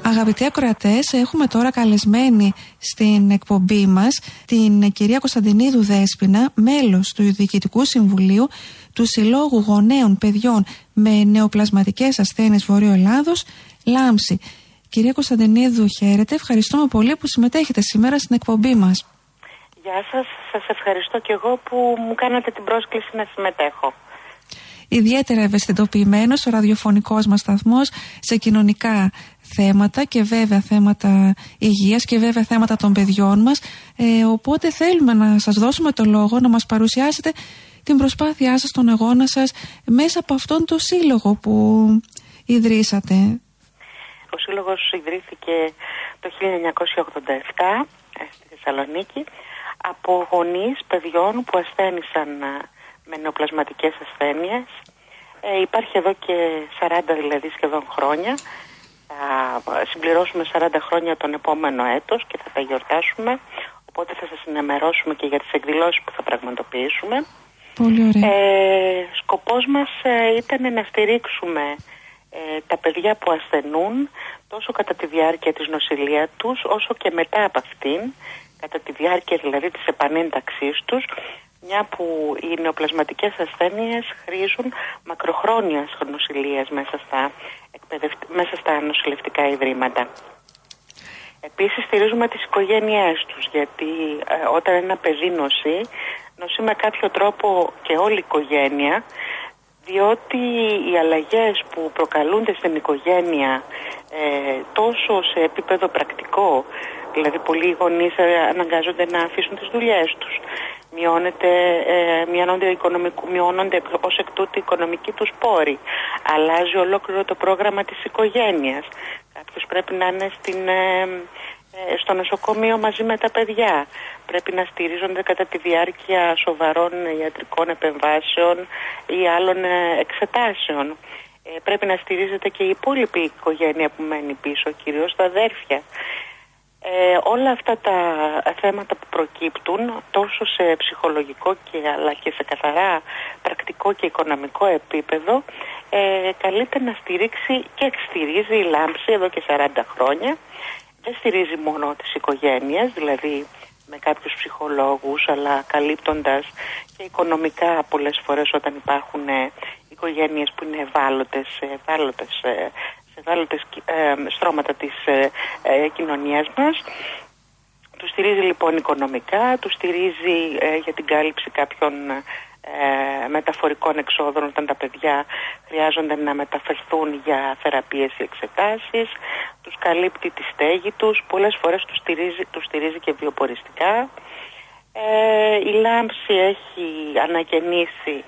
Αγαπητοί ακροατές, έχουμε τώρα καλεσμένη στην εκπομπή μας την κυρία Κωνσταντινίδου Δέσποινα, μέλος του Διοικητικού Συμβουλίου του Συλλόγου Γονέων Παιδιών με Νεοπλασματικές Ασθένειες Βορείου Ελλάδος, Λάμψη. Κυρία Κωνσταντινίδου, χαίρετε. Ευχαριστούμε πολύ που συμμετέχετε σήμερα στην εκπομπή μας. Γεια σας. Σας ευχαριστώ και εγώ που μου κάνατε την πρόσκληση να συμμετέχω. Ιδιαίτερα ευαισθητοποιημένος ο ραδιοφωνικός μας σταθμός σε κοινωνικά θέματα και βέβαια θέματα υγείας και βέβαια θέματα των παιδιών μας. Οπότε θέλουμε να σας δώσουμε το λόγο να μας παρουσιάσετε την προσπάθειά σας, τον αγώνα σας μέσα από αυτόν τον σύλλογο που ιδρύσατε. Ο σύλλογος ιδρύθηκε το 1987 στη Θεσσαλονίκη από γονείς παιδιών που ασθένησαν με νεοπλασματικές ασθένειες. Υπάρχει εδώ και 40 δηλαδή σχεδόν χρόνια. Θα συμπληρώσουμε 40 χρόνια τον επόμενο έτος και θα τα γιορτάσουμε. Οπότε θα σας ενημερώσουμε και για τις εκδηλώσεις που θα πραγματοποιήσουμε. Πολύ ωραία. Σκοπός μας ήταν να στηρίξουμε τα παιδιά που ασθενούν τόσο κατά τη διάρκεια της νοσηλείας τους όσο και μετά από αυτήν, κατά τη διάρκεια δηλαδή της επανένταξής τους, μια που οι νεοπλασματικές ασθένειες χρήζουν μακροχρόνιας νοσηλείας μέσα στα νοσηλευτικά ιδρύματα. Επίσης στηρίζουμε τις οικογένειές τους, γιατί όταν ένα παιδί νοσεί με κάποιο τρόπο και όλη η οικογένεια, διότι οι αλλαγές που προκαλούνται στην οικογένεια τόσο σε επίπεδο πρακτικό, δηλαδή πολλοί γονείς αναγκάζονται να αφήσουν τις δουλειές τους, μειώνονται ως εκ τούτου οι οικονομικοί τους πόροι, αλλάζει ολόκληρο το πρόγραμμα της οικογένειας, κάποιος πρέπει να είναι στο νοσοκομείο μαζί με τα παιδιά, πρέπει να στηρίζονται κατά τη διάρκεια σοβαρών ιατρικών επεμβάσεων ή άλλων εξετάσεων, πρέπει να στηρίζεται και η υπόλοιπη οικογένεια που μένει πίσω, κυρίως τα αδέρφια. Όλα αυτά τα θέματα που προκύπτουν τόσο σε ψυχολογικό αλλά και σε καθαρά πρακτικό και οικονομικό επίπεδο, καλείται να στηρίξει και στηρίζει η Λάμψη εδώ και 40 χρόνια. Δεν στηρίζει μόνο τις οικογένειες, δηλαδή με κάποιους ψυχολόγους, αλλά καλύπτοντας και οικονομικά πολλές φορές όταν υπάρχουν οικογένειες που είναι ευάλωτες στρώματα της κοινωνίας μας. Του στηρίζει λοιπόν οικονομικά, του στηρίζει για την κάλυψη κάποιων μεταφορικών εξόδων όταν τα παιδιά χρειάζονται να μεταφερθούν για θεραπείες ή εξετάσεις, τους καλύπτει τη στέγη τους, πολλές φορές τους στηρίζει και βιοποριστικά. Η Λάμψη έχει ανακαινήσει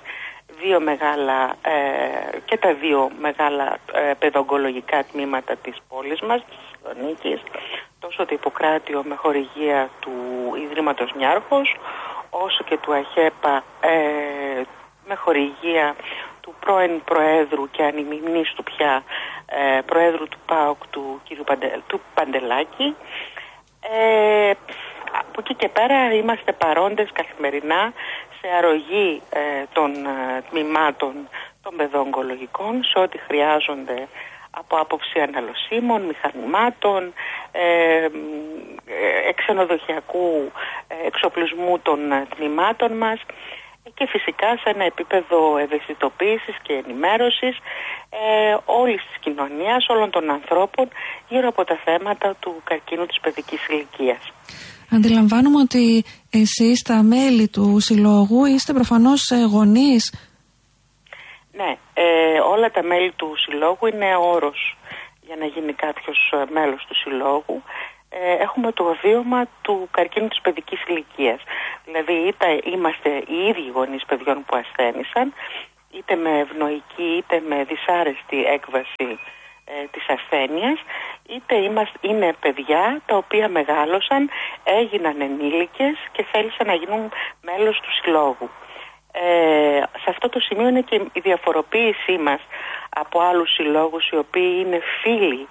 τα δύο μεγάλα παιδογκολογικά τμήματα της πόλης μας, της Θεσσαλονίκης, τόσο το Ιπποκράτιο με χορηγία του Ιδρύματος Νιάρχος, όσο και του ΑΧΕΠΑ με χορηγία του πρώην Προέδρου και ανημιμνίστου πια Προέδρου του ΠΑΟΚ του Παντελάκη. Από εκεί και πέρα είμαστε παρόντες καθημερινά σε αρρωγή των τμήματων των παιδοογκολογικών σε ό,τι χρειάζονται από άποψη αναλωσίμων, μηχανημάτων, ξενοδοχειακού εξοπλισμού των τμήματων μας και φυσικά σε ένα επίπεδο ευαισθητοποίησης και ενημέρωσης όλης της κοινωνίας, όλων των ανθρώπων γύρω από τα θέματα του καρκίνου της παιδικής ηλικίας. Αντιλαμβάνομαι ότι εσείς τα μέλη του συλλόγου είστε προφανώς γονείς. Ναι, όλα τα μέλη του συλλόγου είναι όρος για να γίνει κάποιος μέλος του συλλόγου. Έχουμε το βίωμα του καρκίνου της παιδικής ηλικίας. Δηλαδή είτε είμαστε οι ίδιοι γονείς παιδιών που ασθένησαν, είτε με ευνοϊκή είτε με δυσάρεστη έκβαση της ασθένειας, είτε είναι παιδιά τα οποία μεγάλωσαν, έγιναν ενήλικες και θέλησαν να γίνουν μέλος του συλλόγου. Σε αυτό το σημείο είναι και η διαφοροποίησή μας από άλλους συλλόγους οι οποίοι είναι φίλοι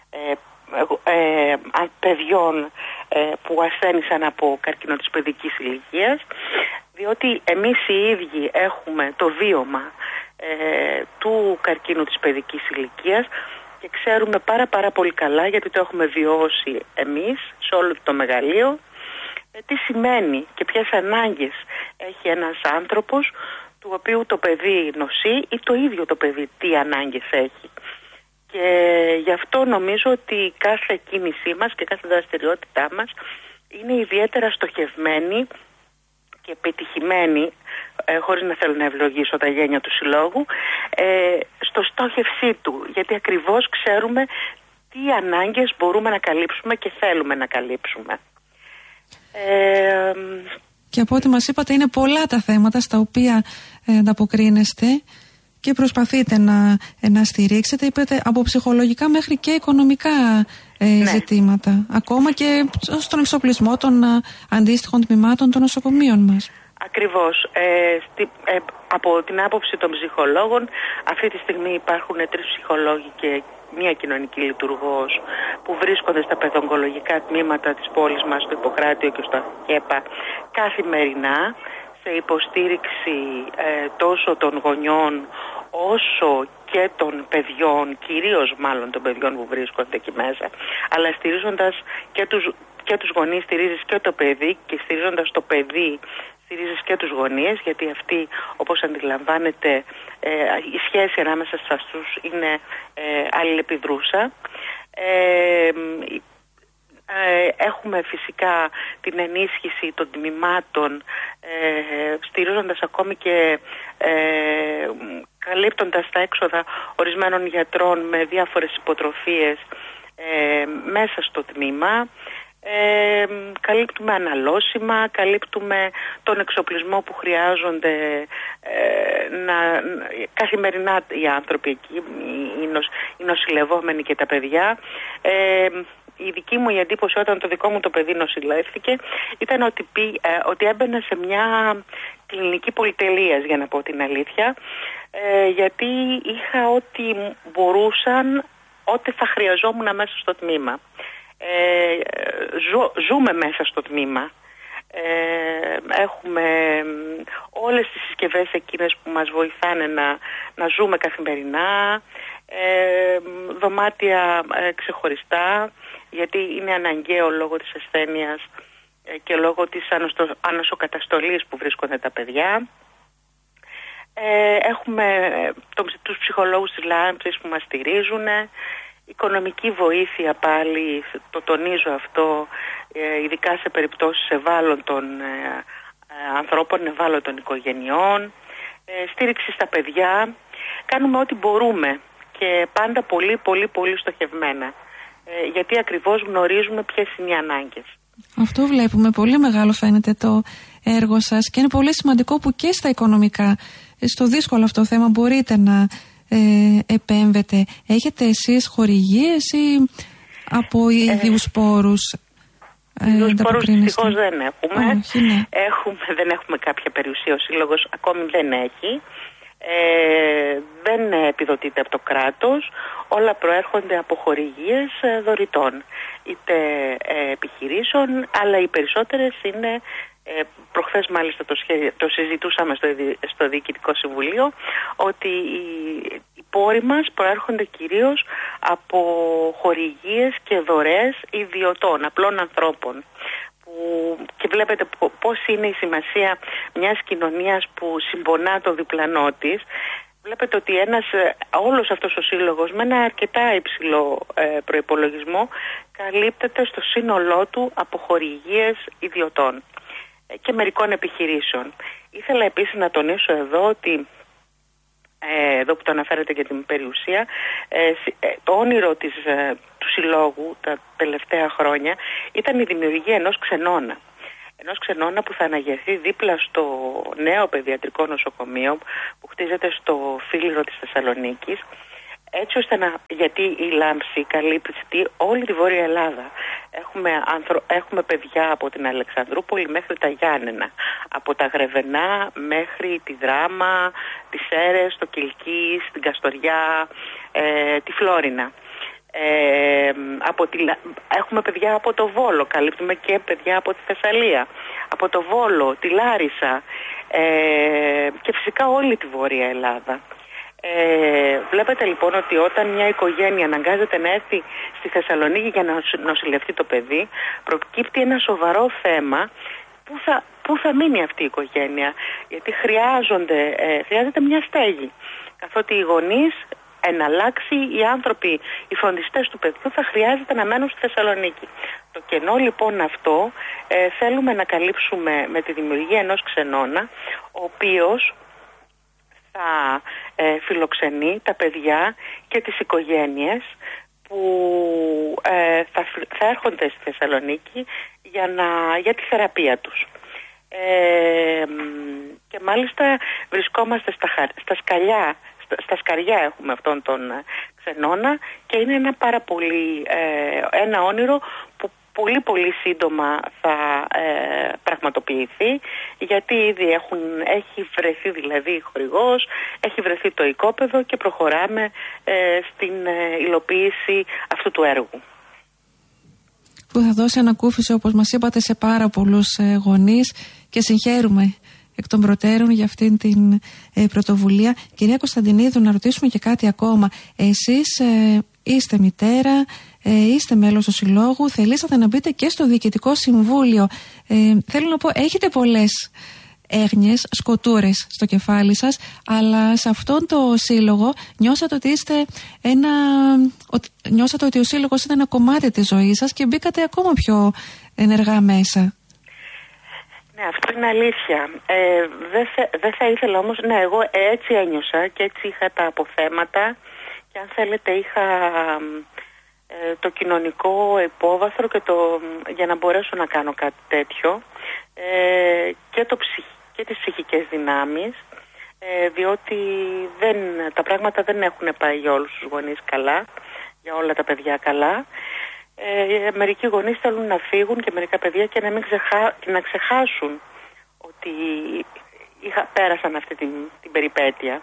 παιδιών που ασθένησαν από καρκίνο της παιδικής ηλικίας, διότι εμείς οι ίδιοι έχουμε το βίωμα του καρκίνου της παιδικής ηλικίας και ξέρουμε πάρα πολύ καλά, γιατί το έχουμε βιώσει εμείς σε όλο το μεγαλείο, τι σημαίνει και ποιες ανάγκες έχει ένας άνθρωπος του οποίου το παιδί νοσεί ή το ίδιο το παιδί τι ανάγκες έχει. Και γι' αυτό νομίζω ότι κάθε κίνησή μας και κάθε δραστηριότητά μας είναι ιδιαίτερα στοχευμένη και επιτυχημένη, χωρίς να θέλω να ευλογήσω τα γένια του συλλόγου, στο στόχευσή του, γιατί ακριβώς ξέρουμε τι ανάγκες μπορούμε να καλύψουμε και θέλουμε να καλύψουμε. Και από ό,τι μας είπατε, είναι πολλά τα θέματα στα οποία ανταποκρίνεστε και προσπαθείτε να στηρίξετε, είπατε, από ψυχολογικά μέχρι και οικονομικά ζητήματα. Ακόμα και στον εξοπλισμό των αντίστοιχων τμήματων των νοσοκομείων μας. Ακριβώς. Από την άποψη των ψυχολόγων, αυτή τη στιγμή υπάρχουν 3 ψυχολόγοι και 1 κοινωνική λειτουργός που βρίσκονται στα παιδοογκολογικά τμήματα της πόλης μας, στο Ιπποκράτιο και στο ΚΕΠΑ, καθημερινά, σε υποστήριξη τόσο των γονιών όσο και των παιδιών, κυρίως μάλλον των παιδιών που βρίσκονται εκεί μέσα, αλλά στηρίζοντας και τους γονείς, στηρίζεις και το παιδί, και στηρίζοντας το παιδί στηρίζεις και τους γονείς, γιατί αυτοί, όπως αντιλαμβάνεται, η σχέση ανάμεσα σε αυτούς είναι αλληλεπιδρούσα. Έχουμε φυσικά την ενίσχυση των τμήματων, στηρίζοντας ακόμη και καλύπτοντας τα έξοδα ορισμένων γιατρών με διάφορες υποτροφίες μέσα στο τμήμα. Καλύπτουμε αναλώσιμα, καλύπτουμε τον εξοπλισμό που χρειάζονται καθημερινά οι άνθρωποι εκεί, οι νοσηλευόμενοι και τα παιδιά. Η δική μου εντύπωση όταν το δικό μου το παιδί νοσηλεύθηκε ήταν ότι έμπαινε σε μια κλινική πολυτελείας, για να πω την αλήθεια, γιατί είχα ό,τι μπορούσαν, ό,τι θα χρειαζόμουν μέσα στο τμήμα. Ζούμε μέσα στο τμήμα. Έχουμε όλες τις συσκευές εκείνες που μας βοηθάνε να ζούμε καθημερινά, δωμάτια ξεχωριστά, γιατί είναι αναγκαίο λόγω της ασθένειας και λόγω της ανοσοκαταστολής που βρίσκονται τα παιδιά. Έχουμε τους ψυχολόγους της Λάμψης που μας στηρίζουν, οικονομική βοήθεια πάλι, το τονίζω αυτό, ειδικά σε περιπτώσεις ευάλωτων ανθρώπων, ευάλωτων οικογενειών, στήριξη στα παιδιά. Κάνουμε ό,τι μπορούμε και πάντα πολύ στοχευμένα, γιατί ακριβώς γνωρίζουμε ποιες είναι οι ανάγκες. Αυτό βλέπουμε, πολύ μεγάλο φαίνεται το έργο σας και είναι πολύ σημαντικό που και στα οικονομικά, στο δύσκολο αυτό θέμα, μπορείτε να επέμβετε. Έχετε εσείς χορηγίες ή από ίδιους πόρους? Ίδιους πόρους δυστυχώς δεν έχουμε. Όχι, ναι. Δεν έχουμε κάποια περιουσία, ο σύλλογος ακόμη δεν έχει. Δεν επιδοτείται από το κράτος, όλα προέρχονται από χορηγίες δωρητών, είτε επιχειρήσεων, αλλά οι περισσότερες είναι, προχθές μάλιστα το συζητούσαμε στο Διοικητικό Συμβουλίο, ότι οι πόροι μας προέρχονται κυρίως από χορηγίες και δωρεές ιδιωτών, απλών ανθρώπων. Και βλέπετε πώς είναι η σημασία μιας κοινωνίας που συμπονά το διπλανό της. Βλέπετε ότι όλος αυτός ο σύλλογος με ένα αρκετά υψηλό προϋπολογισμό καλύπτεται στο σύνολό του από χορηγίες ιδιωτών και μερικών επιχειρήσεων. Ήθελα επίσης να τονίσω εδώ ότι εδώ που το αναφέρετε για την περιουσία, το όνειρο του συλλόγου τα τελευταία χρόνια ήταν η δημιουργία ενός ξενώνα. Ενός ξενώνα που θα αναγερθεί δίπλα στο νέο παιδιατρικό νοσοκομείο που χτίζεται στο Φίλιρο της Θεσσαλονίκης, έτσι ώστε γιατί η Λάμψη καλύπτει όλη τη Βόρεια Ελλάδα. Έχουμε παιδιά από την Αλεξανδρούπολη μέχρι τα Γιάννενα, από τα Γρεβενά μέχρι τη Δράμα, τις Σέρρες, το Κιλκής, την Καστοριά, τη Φλόρινα. Έχουμε παιδιά από το Βόλο, καλύπτουμε και παιδιά από τη Θεσσαλία, από το Βόλο, τη Λάρισα και φυσικά όλη τη Βόρεια Ελλάδα. Βλέπετε λοιπόν ότι όταν μια οικογένεια αναγκάζεται να έρθει στη Θεσσαλονίκη για να νοσηλευτεί το παιδί, προκύπτει ένα σοβαρό θέμα. Πού θα μείνει αυτή η οικογένεια? Γιατί χρειάζεται μια στέγη. Καθότι οι γονείς, εναλλάξει οι άνθρωποι, οι φροντιστές του παιδιού θα χρειάζεται να μένουν στη Θεσσαλονίκη. Το κενό λοιπόν αυτό θέλουμε να καλύψουμε με τη δημιουργία ενός ξενώνα, ο οποίος θα φιλοξενεί τα παιδιά και τις οικογένειες που θα έρχονται στη Θεσσαλονίκη για τη θεραπεία τους. Και μάλιστα βρισκόμαστε στα σκαριά έχουμε αυτόν τον ξενώνα και είναι ένα όνειρο που πολύ πολύ σύντομα θα πραγματοποιηθεί, γιατί ήδη έχει βρεθεί δηλαδή χορηγός, έχει βρεθεί το οικόπεδο και προχωράμε στην υλοποίηση αυτού του έργου. Που θα δώσει ανακούφιση, όπως μας είπατε, σε πάρα πολλούς γονείς και συγχαίρουμε εκ των προτέρων για αυτήν την πρωτοβουλία. Κυρία Κωνσταντινίδου, να ρωτήσουμε και κάτι ακόμα. Εσείς είστε μητέρα, είστε μέλος του Συλλόγου, θελήσατε να μπείτε και στο Διοικητικό Συμβούλιο. Θέλω να πω, έχετε πολλές έγνοιες, σκοτούρες στο κεφάλι σας, αλλά σε αυτόν το σύλλογο νιώσατε ότι ο σύλλογος ήταν ένα κομμάτι της ζωής σας και μπήκατε ακόμα πιο ενεργά μέσα. Ναι, αυτό είναι αλήθεια. Δεν θα ήθελα όμως, ναι, εγώ έτσι ένιωσα και έτσι είχα τα αποθέματα και αν θέλετε είχα το κοινωνικό υπόβαθρο για να μπορέσω να κάνω κάτι τέτοιο και τις ψυχικές δυνάμεις, διότι τα πράγματα δεν έχουν πάει για όλους τους γονείς καλά, για όλα τα παιδιά καλά. Μερικοί γονείς θέλουν να φύγουν και μερικά παιδιά και να ξεχάσουν ότι πέρασαν αυτή την περιπέτεια.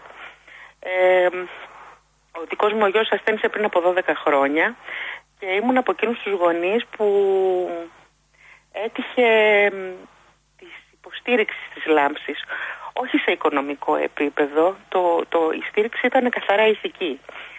Ο δικός μου ο γιος ασθένησε πριν από 12 χρόνια και ήμουν από εκείνους τους γονείς που έτυχε της υποστήριξης της λάμψης, όχι σε οικονομικό επίπεδο, η στήριξη ήταν καθαρά ηθική.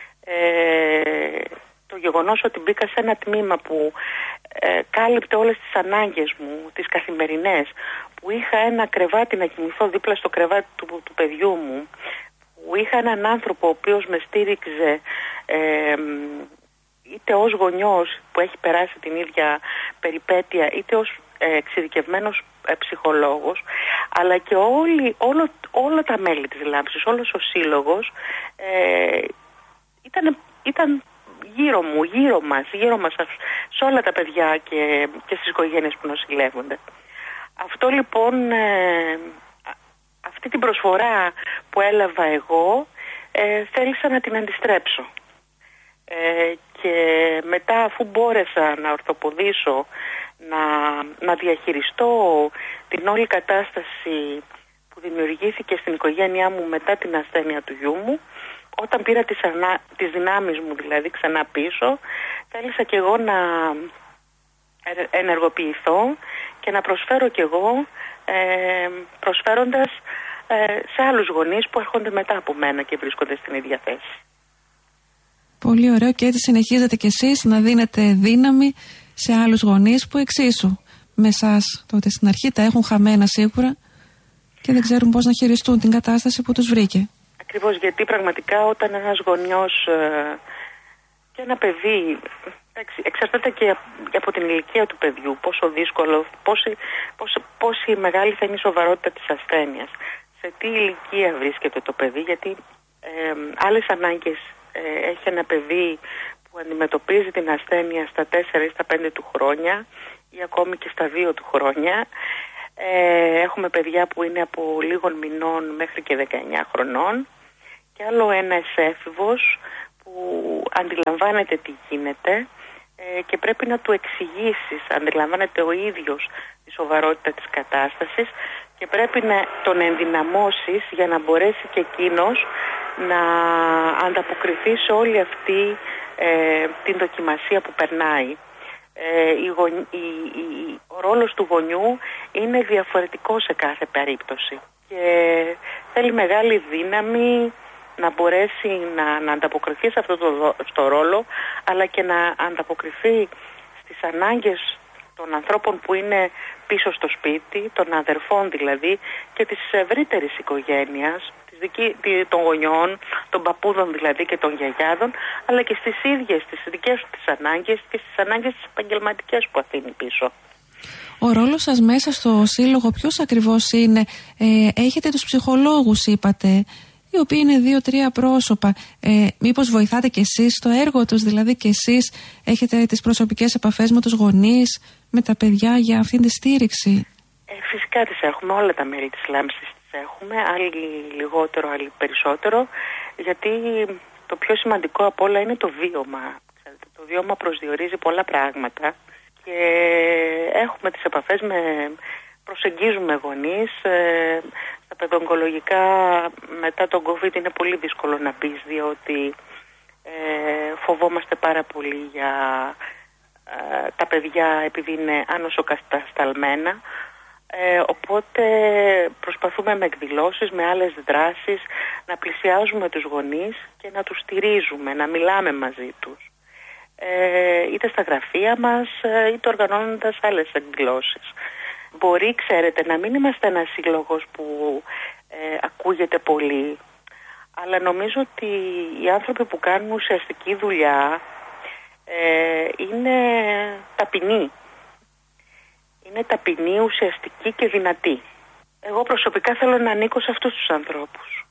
Το γεγονός ότι μπήκα σε ένα τμήμα που κάλυπτε όλες τις ανάγκες μου, τις καθημερινές, που είχα ένα κρεβάτι να κοιμηθώ δίπλα στο κρεβάτι του παιδιού μου, που είχα έναν άνθρωπο ο οποίος με στήριξε είτε ως γονιός που έχει περάσει την ίδια περιπέτεια, είτε ως εξειδικευμένος ψυχολόγος, αλλά και όλα τα μέλη της λάμψης, όλος ο σύλλογος ήταν γύρω μας σε όλα τα παιδιά και στις οικογένειες που νοσηλεύονται. Αυτό λοιπόν, αυτή την προσφορά που έλαβα εγώ θέλησα να την αντιστρέψω. Και μετά, αφού μπόρεσα να ορθοποδήσω, να διαχειριστώ την όλη κατάσταση που δημιουργήθηκε στην οικογένειά μου μετά την ασθένεια του γιού μου, όταν πήρα τις δυνάμεις μου δηλαδή ξανά πίσω, θέλησα και εγώ να ενεργοποιηθώ και να προσφέρω και εγώ, προσφέροντας σε άλλους γονείς που έρχονται μετά από μένα και βρίσκονται στην ίδια θέση. Πολύ ωραίο, και έτσι συνεχίζετε κι εσείς να δίνετε δύναμη σε άλλους γονείς που εξίσου με εσάς τότε στην αρχή τα έχουν χαμένα σίγουρα και δεν ξέρουν πώς να χειριστούν την κατάσταση που τους βρήκε. Ακριβώς, γιατί πραγματικά όταν ένας γονιός και ένα παιδί, εξαρτάται και από την ηλικία του παιδιού, πόσο δύσκολο, πόση μεγάλη θα είναι η σοβαρότητα της ασθένειας, σε τι ηλικία βρίσκεται το παιδί, γιατί άλλες ανάγκες έχει ένα παιδί που αντιμετωπίζει την ασθένεια στα 4 ή στα 5 του χρόνια ή ακόμη και στα 2 του χρόνια. Έχουμε παιδιά που είναι από λίγων μηνών μέχρι και 19 χρονών και άλλο ένας έφηβος που αντιλαμβάνεται τι γίνεται και πρέπει να του εξηγήσεις, αντιλαμβάνεται ο ίδιος τη σοβαρότητα της κατάστασης και πρέπει να τον ενδυναμώσεις για να μπορέσει και εκείνος να ανταποκριθεί σε όλη αυτή την δοκιμασία που περνάει. Ο ρόλος του γονιού είναι διαφορετικό σε κάθε περίπτωση και θέλει μεγάλη δύναμη, να μπορέσει να ανταποκριθεί σε αυτό στο ρόλο, αλλά και να ανταποκριθεί στις ανάγκες των ανθρώπων που είναι πίσω στο σπίτι, των αδερφών δηλαδή και της ευρύτερης οικογένειας, των γονιών, των παππούδων δηλαδή και των γιαγιάδων, αλλά και στις ίδιες τις δικές του τις ανάγκες και στις ανάγκες τις επαγγελματικές που αφήνει πίσω. Ο ρόλος σας μέσα στο σύλλογο ποιος ακριβώς είναι? Έχετε τους ψυχολόγους, είπατε, οι οποίοι είναι 2-3 πρόσωπα. Μήπως βοηθάτε και εσείς στο έργο τους, δηλαδή και εσείς έχετε τις προσωπικές επαφές με τους γονείς, με τα παιδιά για αυτήν τη στήριξη? Φυσικά τις έχουμε, όλα τα μέλη της Λάμψης τις έχουμε, άλλοι λιγότερο, άλλοι περισσότερο, γιατί το πιο σημαντικό απ' όλα είναι το βίωμα. Το βίωμα προσδιορίζει πολλά πράγματα και έχουμε τις επαφές προσεγγίζουμε γονείς. Στα παιδοογκολογικά μετά τον COVID είναι πολύ δύσκολο να πεις, διότι φοβόμαστε πάρα πολύ για τα παιδιά επειδή είναι άνοσοκατασταλμένα. Οπότε προσπαθούμε με εκδηλώσεις, με άλλες δράσεις να πλησιάζουμε τους γονείς και να τους στηρίζουμε, να μιλάμε μαζί τους. Είτε στα γραφεία μας είτε οργανώνοντας άλλες εκδηλώσεις. Μπορεί, ξέρετε, να μην είμαστε ένας σύλλογος που ακούγεται πολύ, αλλά νομίζω ότι οι άνθρωποι που κάνουν ουσιαστική δουλειά είναι ταπεινοί. Είναι ταπεινοί, ουσιαστικοί και δυνατοί. Εγώ προσωπικά θέλω να ανήκω σε αυτούς τους ανθρώπους.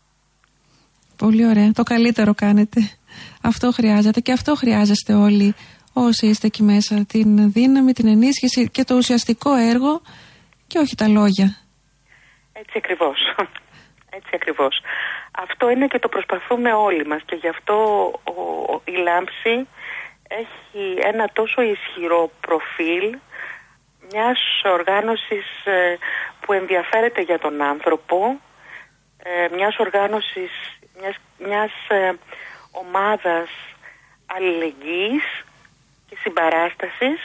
Πολύ ωραία. Το καλύτερο κάνετε. Αυτό χρειάζεται και αυτό χρειάζεστε όλοι όσοι είστε εκεί μέσα. Την δύναμη, την ενίσχυση και το ουσιαστικό έργο και όχι τα λόγια. Έτσι ακριβώς. Έτσι ακριβώς. Αυτό είναι και το προσπαθούμε όλοι μας και γι' αυτό η Λάμψη έχει ένα τόσο ισχυρό προφίλ μιας οργάνωσης που ενδιαφέρεται για τον άνθρωπο, μιας οργάνωσης, μιας ομάδας αλληλεγγύης και συμπαράστασης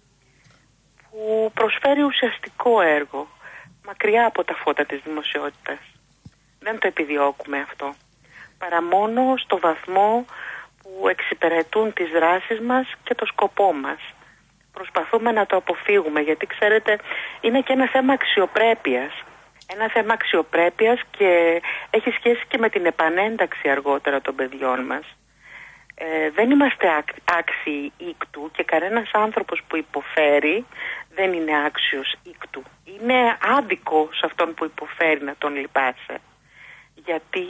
που προσφέρει ουσιαστικό έργο μακριά από τα φώτα της δημοσιότητας. Δεν το επιδιώκουμε αυτό, παρά μόνο στο βαθμό που εξυπηρετούν τις δράσεις μας και το σκοπό μας. Προσπαθούμε να το αποφύγουμε, γιατί ξέρετε είναι και ένα θέμα αξιοπρέπειας. Ένα θέμα αξιοπρέπειας και έχει σχέση και με την επανένταξη αργότερα των παιδιών μας. Δεν είμαστε άξιοι ήκτου και κανένας άνθρωπος που υποφέρει δεν είναι άξιος ήκτου. Είναι άδικο σε αυτόν που υποφέρει να τον λυπάσαι. Γιατί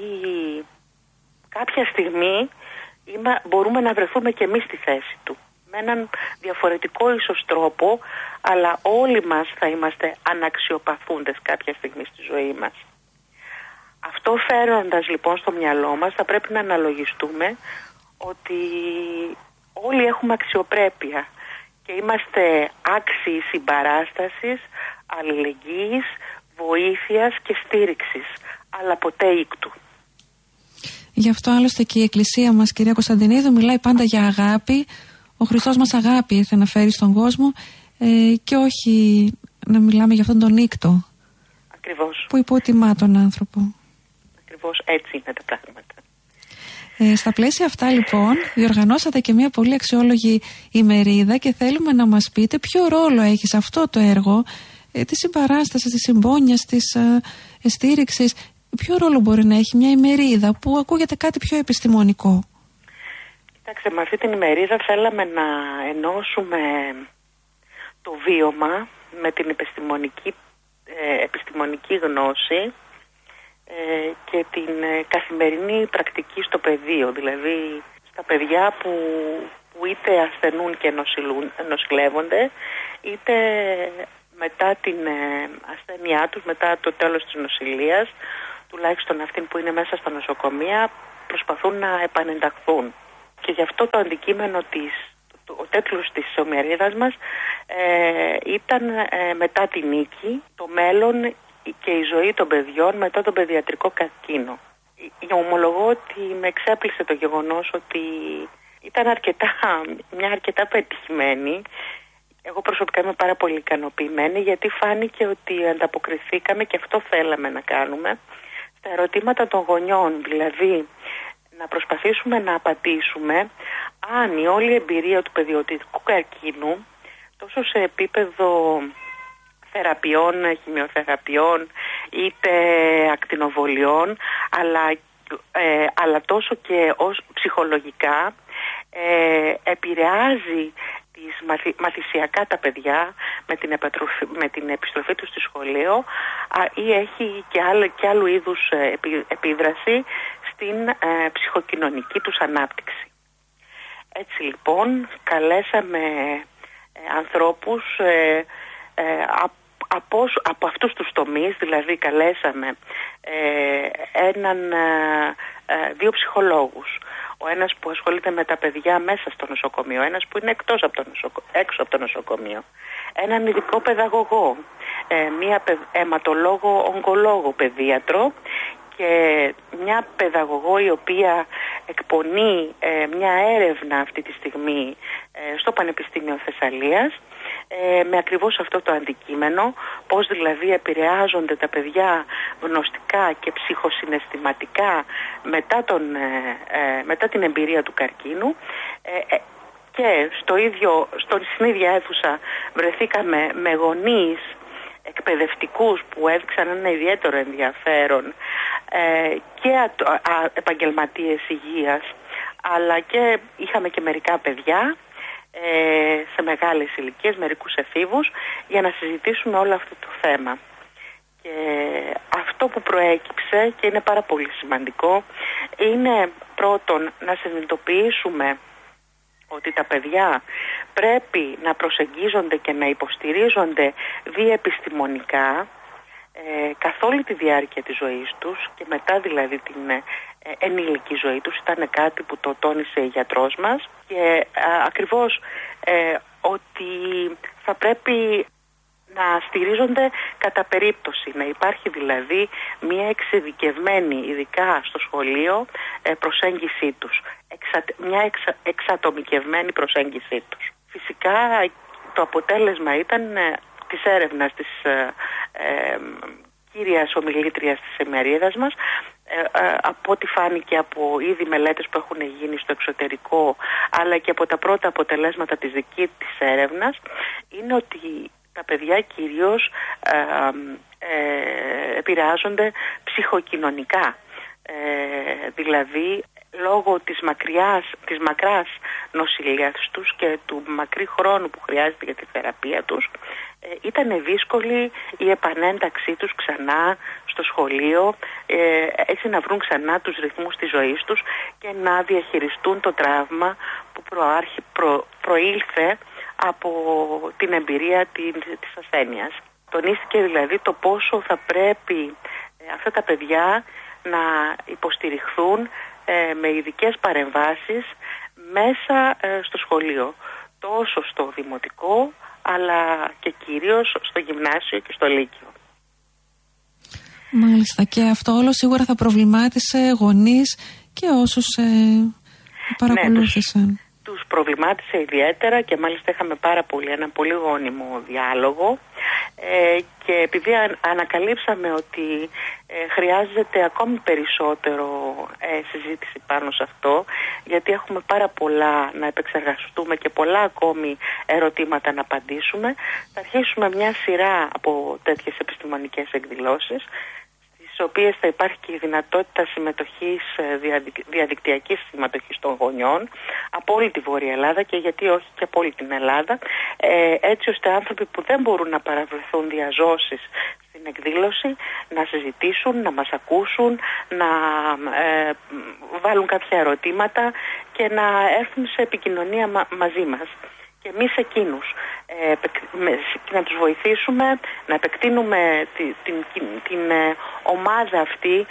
κάποια στιγμή μπορούμε να βρεθούμε και εμείς στη θέση του. Με έναν διαφορετικό ίσως τρόπο, αλλά όλοι μας θα είμαστε αναξιοπαθούντες κάποια στιγμή στη ζωή μας. Αυτό φέροντας λοιπόν στο μυαλό μας θα πρέπει να αναλογιστούμε ότι όλοι έχουμε αξιοπρέπεια και είμαστε άξιοι συμπαράστασης, αλληλεγγύης, βοήθειας και στήριξης, αλλά ποτέ ήκτου. Γι' αυτό άλλωστε και η Εκκλησία μας, κυρία Κωνσταντινίδου, μιλάει πάντα για αγάπη. Ο Χριστός μας αγάπη ήρθε να φέρει στον κόσμο και όχι να μιλάμε για αυτόν τον ήκτο. Ακριβώς. Που υποτιμά τον άνθρωπο. Ακριβώς, έτσι είναι τα πράγματα. Στα πλαίσια αυτά λοιπόν διοργανώσατε και μια πολύ αξιόλογη ημερίδα και θέλουμε να μας πείτε ποιο ρόλο έχει σε αυτό το έργο της συμπαράστασης, της συμπόνιας, της στήριξης. Ποιο ρόλο μπορεί να έχει μια ημερίδα που ακούγεται κάτι πιο επιστημονικό? Κοιτάξτε, με αυτή την ημερίδα θέλαμε να ενώσουμε το βίωμα με την επιστημονική γνώση και την καθημερινή πρακτική στο πεδίο, δηλαδή στα παιδιά που είτε ασθενούν και νοσηλεύονται, είτε μετά την ασθένειά τους, μετά το τέλος της νοσηλείας, τουλάχιστον αυτοί που είναι μέσα στα νοσοκομεία, προσπαθούν να επανενταχθούν. Και γι' αυτό το αντικείμενο ο τίτλος της ομιλίας μας ήταν μετά τη νίκη, το μέλλον και η ζωή των παιδιών μετά τον παιδιατρικό καρκίνο. Ομολογώ ότι με εξέπληξε το γεγονός ότι ήταν μια αρκετά πετυχημένη. Εγώ προσωπικά είμαι πάρα πολύ ικανοποιημένη, γιατί φάνηκε ότι ανταποκριθήκαμε, και αυτό θέλαμε να κάνουμε, στα ερωτήματα των γονιών, δηλαδή να προσπαθήσουμε να απαντήσουμε αν η όλη εμπειρία του παιδιωτικού καρκίνου, τόσο σε επίπεδο θεραπείων, χημειοθεραπείων είτε ακτινοβολιών, αλλά τόσο και ως ψυχολογικά επηρεάζει μαθησιακά τα παιδιά με την επιστροφή τους στο σχολείο ή έχει και άλλου είδους επίδραση στην ψυχοκοινωνική τους ανάπτυξη. Έτσι λοιπόν καλέσαμε ανθρώπους από αυτούς τους τομείς, δηλαδή καλέσαμε δύο ψυχολόγους. Ο ένας που ασχολείται με τα παιδιά μέσα στο νοσοκομείο, ένας που είναι έξω από το νοσοκομείο, έναν ειδικό παιδαγωγό, μία αιματολόγο-ογκολόγο παιδίατρο και μια παιδαγωγό η οποία εκπονεί μια έρευνα αυτή τη στιγμή στο Πανεπιστήμιο Θεσσαλίας με ακριβώς αυτό το αντικείμενο, πώς δηλαδή επηρεάζονται τα παιδιά γνωστικά και ψυχοσυναισθηματικά μετά την εμπειρία του καρκίνου. Και στην ίδια αίθουσα βρεθήκαμε με γονείς εκπαιδευτικούς που έδειξαν ένα ιδιαίτερο ενδιαφέρον και επαγγελματίες υγείας, αλλά και είχαμε και μερικά παιδιά σε μεγάλες ηλικίες, μερικούς εφήβους, για να συζητήσουμε όλο αυτό το θέμα. Και αυτό που προέκυψε και είναι πάρα πολύ σημαντικό είναι πρώτον να συνειδητοποιήσουμε ότι τα παιδιά πρέπει να προσεγγίζονται και να υποστηρίζονται διεπιστημονικά καθ' όλη τη διάρκεια της ζωής τους και μετά δηλαδή την ενήλικη ζωή τους. Ήταν κάτι που το τόνισε η γιατρός μας και ακριβώς ότι θα πρέπει να στηρίζονται κατά περίπτωση, να υπάρχει δηλαδή μια εξειδικευμένη, ειδικά στο σχολείο, προσέγγιση τους, μια εξατομικευμένη προσέγγιση τους. Φυσικά το αποτέλεσμα ήταν της έρευνας της κύριας ομιλήτριας της ημερίδας μας, από ό,τι φάνηκε από ήδη μελέτες που έχουν γίνει στο εξωτερικό, αλλά και από τα πρώτα αποτελέσματα της δικής της έρευνας, είναι ότι τα παιδιά κυρίως επηρεάζονται ψυχοκοινωνικά. Δηλαδή, λόγω της μακράς νοσηλείας τους και του μακρύ χρόνου που χρειάζεται για τη θεραπεία τους, ήταν δύσκολη η επανένταξή τους ξανά στο σχολείο, έτσι να βρουν ξανά τους ρυθμούς της ζωής τους και να διαχειριστούν το τραύμα που προήλθε από την εμπειρία της ασθένειας. Τονίστηκε δηλαδή το πόσο θα πρέπει αυτά τα παιδιά να υποστηριχθούν με ειδικές παρεμβάσεις μέσα στο σχολείο, τόσο στο δημοτικό αλλά και κυρίως στο γυμνάσιο και στο λύκειο. Μάλιστα, και αυτό όλο σίγουρα θα προβλημάτισε γονείς και όσους παρακολούθησαν. Ναι, τους προβλημάτισε ιδιαίτερα και μάλιστα είχαμε ένα πολύ γόνιμο διάλογο και επειδή ανακαλύψαμε ότι χρειάζεται ακόμη περισσότερο συζήτηση πάνω σε αυτό, γιατί έχουμε πάρα πολλά να επεξεργαστούμε και πολλά ακόμη ερωτήματα να απαντήσουμε, θα αρχίσουμε μια σειρά από τέτοιες επιστημονικές εκδηλώσεις, στις οποίες θα υπάρχει και η δυνατότητα συμμετοχής, διαδικτυακής συμμετοχής των γονιών από όλη τη Βόρεια Ελλάδα και γιατί όχι και από όλη την Ελλάδα, έτσι ώστε άνθρωποι που δεν μπορούν να παραβρεθούν διαζώσεις στην εκδήλωση να συζητήσουν, να μας ακούσουν, να βάλουν κάποια ερωτήματα και να έρθουν σε επικοινωνία μαζί μας. Και εμείς εκείνους να τους βοηθήσουμε να επεκτείνουμε την ομάδα αυτή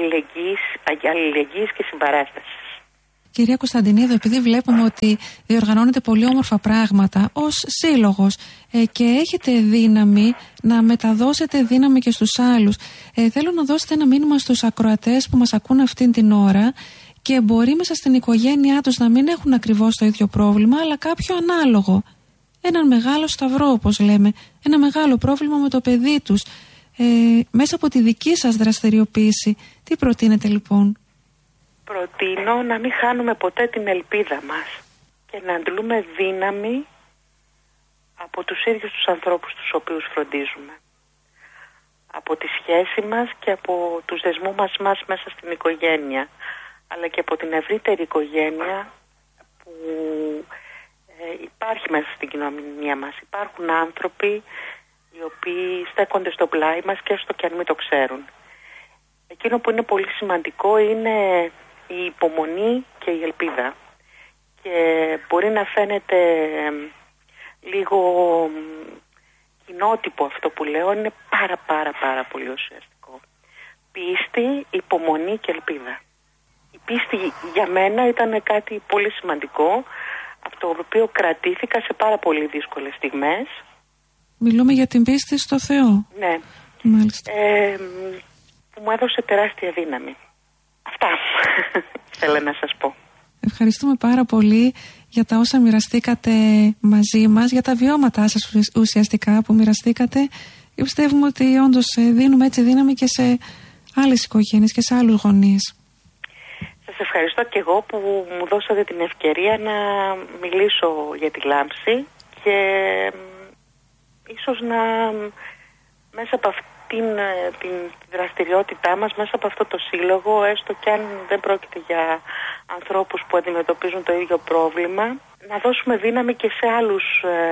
αλληλεγγύης και συμπαράστασης. Κυρία Κωνσταντινίδου, επειδή βλέπουμε ότι διοργανώνετε πολύ όμορφα πράγματα ως σύλλογος και έχετε δύναμη να μεταδώσετε δύναμη και στους άλλους, θέλω να δώσετε ένα μήνυμα στους ακροατές που μας ακούν αυτήν την ώρα και μπορεί μέσα στην οικογένειά τους να μην έχουν ακριβώς το ίδιο πρόβλημα, αλλά κάποιο ανάλογο. Έναν μεγάλο σταυρό, όπως λέμε, ένα μεγάλο πρόβλημα με το παιδί τους. μέσα από τη δική σας δραστηριοποίηση. Τι προτείνετε λοιπόν? Προτείνω να μην χάνουμε ποτέ την ελπίδα μας και να αντλούμε δύναμη από τους ίδιους τους ανθρώπους τους οποίους φροντίζουμε. Από τη σχέση μας και από τους δεσμούς μας μέσα στην οικογένεια, αλλά και από την ευρύτερη οικογένεια που υπάρχει μέσα στην κοινωνία μας. Υπάρχουν άνθρωποι οι οποίοι στέκονται στο πλάι μας και έστω και αν μην το ξέρουν. Εκείνο που είναι πολύ σημαντικό είναι η υπομονή και η ελπίδα. Και μπορεί να φαίνεται λίγο κοινότυπο αυτό που λέω, είναι πάρα πολύ ουσιαστικό. Πίστη, υπομονή και ελπίδα. Η πίστη για μένα ήταν κάτι πολύ σημαντικό, από το οποίο κρατήθηκα σε πάρα πολύ δύσκολες στιγμές. Μιλούμε για την πίστη στο Θεό. Ναι. Μάλιστα. Που μου έδωσε τεράστια δύναμη. Αυτά θέλω να σας πω. Ευχαριστούμε πάρα πολύ για τα όσα μοιραστήκατε μαζί μας, για τα βιώματά σας ουσιαστικά που μοιραστήκατε, και πιστεύουμε ότι όντως δίνουμε έτσι δύναμη και σε άλλες οικογένειες και σε άλλους γονείς. Σας ευχαριστώ και εγώ που μου δώσατε την ευκαιρία να μιλήσω για τη λάμψη και ίσως να μέσα από αυτήν την δραστηριότητά μας, μέσα από αυτό το σύλλογο, έστω και αν δεν πρόκειται για ανθρώπους που αντιμετωπίζουν το ίδιο πρόβλημα, να δώσουμε δύναμη και σε άλλους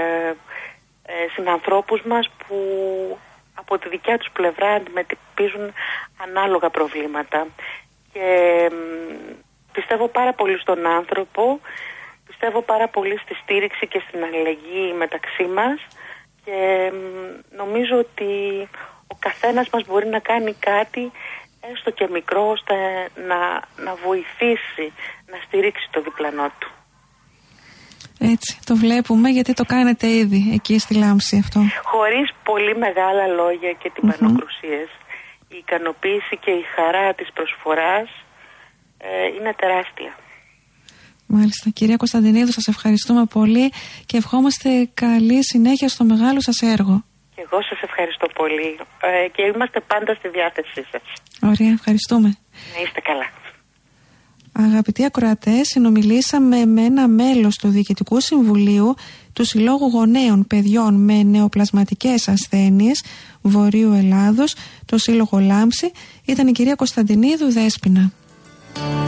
συνανθρώπους μας που από τη δικιά τους πλευρά αντιμετωπίζουν ανάλογα προβλήματα. Και πιστεύω πάρα πολύ στον άνθρωπο, πιστεύω πάρα πολύ στη στήριξη και στην αλληλεγγύη μεταξύ μας και νομίζω ότι ο καθένας μας μπορεί να κάνει κάτι έστω και μικρό, ώστε να βοηθήσει, να στηρίξει το διπλανό του. Έτσι, το βλέπουμε, γιατί το κάνετε ήδη εκεί στη Λάμψη αυτό. Χωρίς πολύ μεγάλα λόγια και τυπανοκρουσίες. Η ικανοποίηση και η χαρά της προσφοράς είναι τεράστια. Μάλιστα. Κυρία Κωνσταντινίδου, σας ευχαριστούμε πολύ και ευχόμαστε καλή συνέχεια στο μεγάλο σας έργο. Και εγώ σας ευχαριστώ πολύ και είμαστε πάντα στη διάθεσή σας. Ωραία, ευχαριστούμε. Να είστε καλά. Αγαπητοί ακροατές, συνομιλήσαμε με ένα μέλος του Διοικητικού Συμβουλίου του Συλλόγου Γονέων Παιδιών με Νεοπλασματικές Ασθένειες Βορείου Ελλάδος, το Σύλλογο Λάμψη. Ήταν η κυρία Κωνσταντινίδου Δέσποινα.